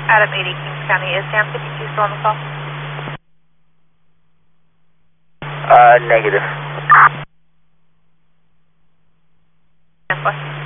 Adam 80, Kings County. Is Sam 52 still on the call? Negative. 10+.